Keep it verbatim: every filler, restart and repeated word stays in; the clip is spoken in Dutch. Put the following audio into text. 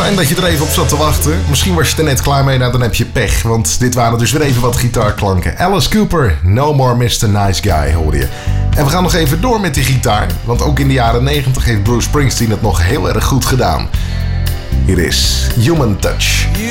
fijn dat je er even op zat te wachten. Misschien was je er net klaar mee, nou dan heb je pech. Want dit waren dus weer even wat gitaarklanken. Alice Cooper, No More mister Nice Guy, hoorde je. En we gaan nog even door met die gitaar. Want ook in de jaren negentig heeft Bruce Springsteen het nog heel erg goed gedaan. Hier is Human Touch.